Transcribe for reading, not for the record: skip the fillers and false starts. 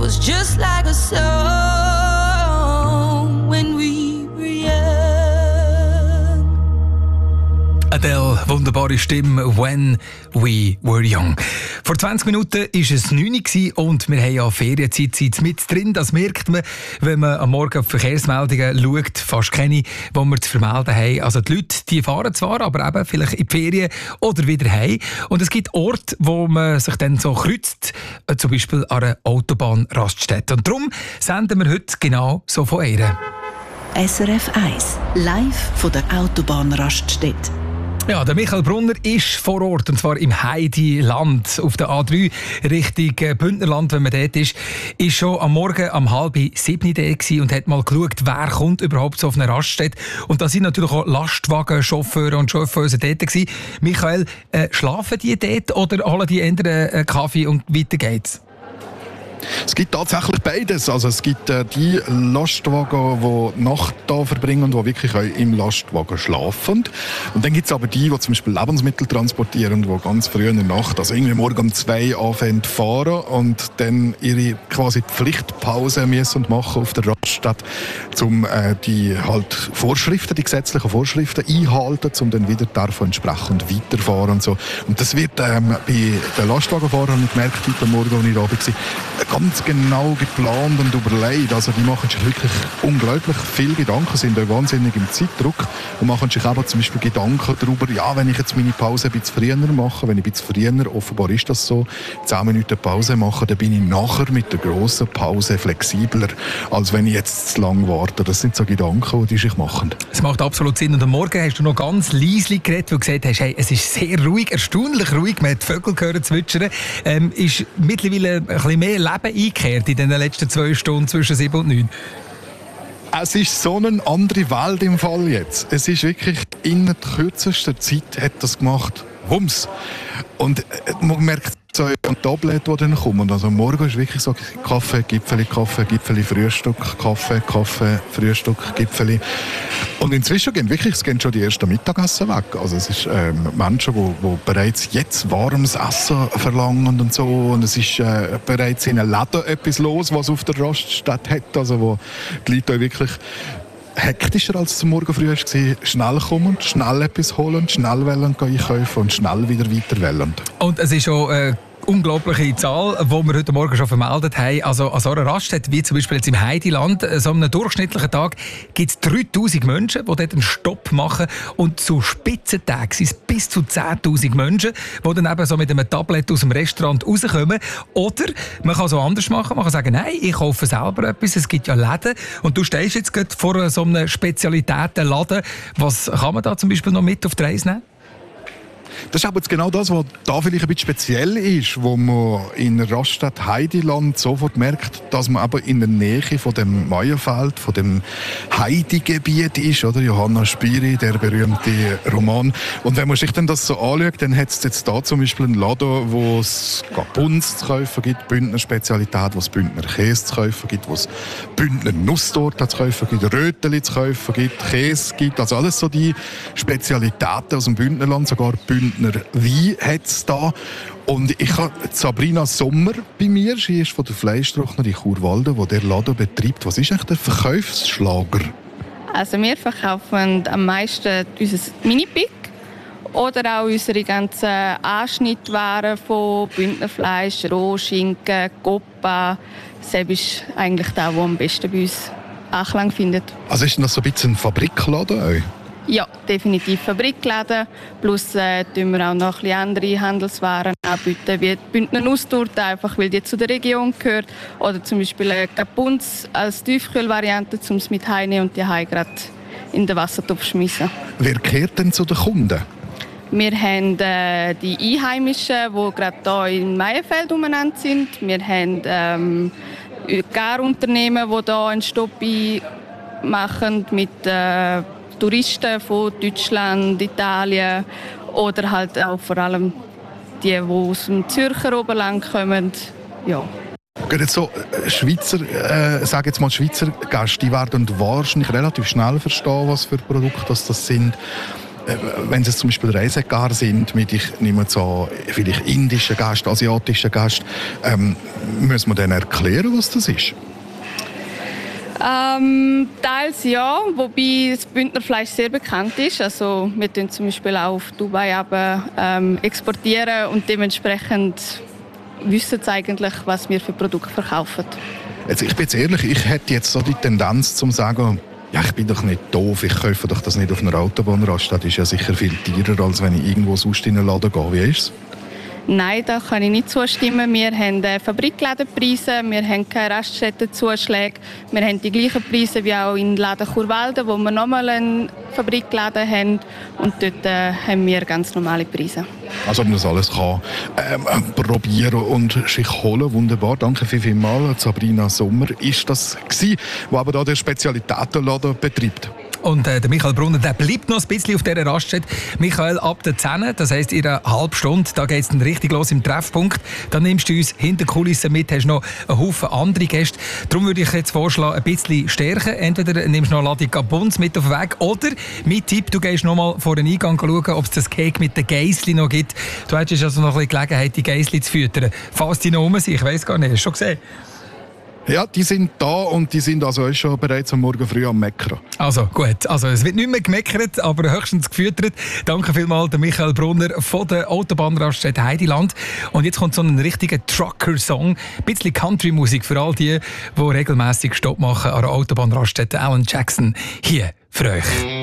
was just like a song when we were young. Adele, wunderbare Stimme, «When we were young». Vor 20 Minuten war es 9 Uhr und wir haben ja Ferienzeit mit drin. Das merkt man, wenn man am Morgen auf die Verkehrsmeldungen schaut. Fast keine, die wir zu vermelden haben. Also die Leute, die fahren zwar, aber eben vielleicht in die Ferien oder wieder heim. Und es gibt Orte, wo man sich dann so kreuzt, zum Beispiel an einer Autobahnraststätte. Und darum senden wir heute genau so von ihr. SRF 1, live von der Autobahnraststätte. Ja, der Michael Brunner ist vor Ort, und zwar im Heidiland auf der A3 Richtung Bündnerland, wenn man dort ist schon am Morgen um 6:30 da und hat mal geschaut, wer kommt überhaupt so auf eine Raststätte. Und da sind natürlich auch Lastwagenchauffeure und Chauffeuse dort gewesen. Michael, schlafen die dort oder holen die einen Kaffee und weiter geht's? Es gibt tatsächlich beides. Also es gibt die Lastwagen, die Nacht da verbringen und die wirklich auch im Lastwagen schlafen. Und dann gibt es aber die zum Beispiel Lebensmittel transportieren, die ganz früh in der Nacht, also irgendwie morgen um 2 anfangen zu fahren und dann ihre quasi Pflichtpause müssen machen auf der Raststätte, um die halt Vorschriften, die gesetzlichen Vorschriften einhalten, um dann wieder davon entsprechend weiterfahren und so. Und das wird bei den Lastwagenfahrern, habe ich gemerkt, heute Morgen, als ich da war, ganz genau geplant und überlegt. Also die machen sich wirklich unglaublich viel Gedanken, sind auch wahnsinnig im Zeitdruck und machen sich aber zum Beispiel Gedanken darüber, ja, wenn ich jetzt meine Pause ein bisschen früher mache, wenn ich ein bisschen früher, offenbar ist das so, 10 Minuten Pause mache, dann bin ich nachher mit der grossen Pause flexibler, als wenn ich jetzt zu lang warte. Das sind so Gedanken, die sich machen. Es macht absolut Sinn. Und am Morgen hast du noch ganz leise geredet, weil du gesagt hast, hey, es ist sehr ruhig, erstaunlich ruhig, man hat die Vögel gehört zwitschern. Ist mittlerweile ein bisschen mehr Leben eingekehrt in den letzten 2 Stunden zwischen 7 und 9? Es ist so eine andere Welt im Fall jetzt. Es ist wirklich in der kürzesten Zeit hat das gemacht. Wumms. Und man merkt so ein Tablet, die dann kommen. Also morgen ist wirklich so Kaffee, Gipfeli, Frühstück, Kaffee, Frühstück, Gipfeli. Und inzwischen gehen schon die ersten Mittagessen weg. Also es ist Menschen, die bereits jetzt warmes Essen verlangen und so. Und es ist bereits in einem Laden etwas los, was auf der Raststätte hat. Also wo die Leute auch wirklich hektischer als zum Morgen früh war, schnell kommen, schnell etwas holen, schnell einkaufen und schnell wieder weiter wählen. Und es ist auch unglaubliche Zahl, die wir heute Morgen schon vermeldet haben. Also an so einer Raststätte, wie zum Beispiel jetzt im Heidiland, so einem durchschnittlichen Tag gibt es 3000 Menschen, die dort einen Stopp machen. Und zu Spitzentagen sind es bis zu 10'000 Menschen, die dann eben so mit einem Tablet aus dem Restaurant rauskommen. Oder man kann so anders machen. Man kann sagen, nein, ich kaufe selber etwas. Es gibt ja Läden. Und du stehst jetzt gerade vor so einem Spezialitätenladen. Was kann man da zum Beispiel noch mit auf die Reise nehmen? Das ist aber jetzt genau das, was da vielleicht ein bisschen speziell ist, wo man in Raststätte Heidiland sofort merkt, dass man aber in der Nähe von dem Maienfeld, von dem Heidegebiet ist, oder? Johanna Spyri, der berühmte Roman. Und wenn man sich dann das so anschaut, dann hat es jetzt da zum Beispiel einen Laden, wo es Bunz zu kaufen gibt, Bündner Spezialität, wo es Bündner Käse zu kaufen gibt, wo es Bündner Nusstorte zu kaufen gibt, Röteli zu kaufen gibt, Käse gibt, also alles so die Spezialitäten aus dem Bündnerland, sogar Bündner Wein hat es da. Und ich habe Sabrina Sommer bei mir, sie ist von der Fleischtrocknerei Churwalden, die der Laden betreibt. Was ist eigentlich der Verkaufsschlager? Also wir verkaufen am meisten unser Mini-Pick oder auch unsere ganzen Anschnittwaren von Bündnerfleisch, Rohschinken, Coppa. Das ist eigentlich das, was am besten bei uns Anklang findet. Also ist das so ein bisschen ein Fabrikladen? Ja, definitiv Fabrikladen. Plus tun wir auch noch ein bisschen andere Handelswaren anbieten, wie die Bündner Nusstorte, einfach weil die zu der Region gehört. Oder zum Beispiel Kapunz als Tiefkühlvariante, um es mit heimnehmen und die heim gerade in den Wassertopf schmeißen. Wer gehört denn zu den Kunden? Wir haben die Einheimischen, die gerade hier in Maienfeld umeinander sind. Wir haben Garunternehmen, die hier einen Stopp machen mit Touristen von Deutschland, Italien oder halt auch vor allem die aus dem Zürcher Oberland kommen. Ja. Jetzt so Schweizer Gäste, die werden wahrscheinlich relativ schnell verstehen, was für Produkte das sind. wenn es zum Beispiel Reisegar sind, mit, ich nehme jetzt an, vielleicht indischen Gästen, asiatischen Gästen, muss man denen erklären, was das ist? Teils ja, wobei das Bündnerfleisch sehr bekannt ist. Also wir tun zum Beispiel auch auf Dubai exportieren und dementsprechend wissen sie eigentlich, was wir für Produkte verkaufen. Also ich bin jetzt ehrlich, ich hätte jetzt so die Tendenz zu sagen, ja, ich bin doch nicht doof, ich kaufe doch das nicht auf einer Autobahnraststätte. Das ist ja sicher viel teurer, als wenn ich irgendwo sonst in einen Laden gehe. Wie ist es? Nein, da kann ich nicht zustimmen. Wir haben Fabrikladenpreise, wir haben keine Raststättenzuschläge. Wir haben die gleichen Preise wie auch in Laden Churwalden, wo wir nochmal einen Fabrikladen haben. Und dort haben wir ganz normale Preise. Also man das alles kann probieren und sich holen. Wunderbar, danke vielmals. Sabrina Sommer ist das gewesen, die aber da den Spezialitätenladen betreibt. Und der Michael Brunner, der bleibt noch ein bisschen auf dieser Raststätte. Michael, ab der 10, das heisst in einer halben Stunde, da geht es dann richtig los im Treffpunkt. Dann nimmst du uns hinter die Kulissen mit, hast noch einen Haufen andere Gäste. Darum würde ich jetzt vorschlagen, ein bisschen stärken. Entweder nimmst du noch eine Ladung Gabuns mit auf den Weg oder mein Tipp, du gehst noch mal vor den Eingang schauen, ob es das Cake mit den Geissli noch gibt. Du hättest also noch ein bisschen Gelegenheit, die Geissli zu füttern. Falls die noch rum sind, ich weiss gar nicht, hast du schon gesehen? Ja, die sind da und die sind also schon bereits am Morgen früh am Meckern. Also gut, also es wird nicht mehr gemeckert, aber höchstens gefüttert. Danke vielmals, der Michael Brunner von der Autobahnraststätte Heidiland. Und jetzt kommt so ein richtiger Trucker-Song, ein bisschen Country-Musik für all die regelmäßig Stopp machen an der Autobahnraststätte Alan Jackson. Hier für euch.